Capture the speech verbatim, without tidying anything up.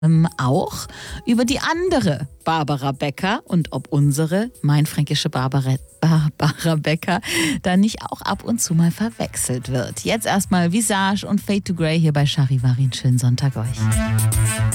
Ähm, auch über die andere Barbara Becker und ob unsere mainfränkische Barbara, Barbara Becker da nicht auch ab und zu mal verwechselt wird. Jetzt erstmal Visage und Fade to Grey hier bei Charivari. Schönen Sonntag euch.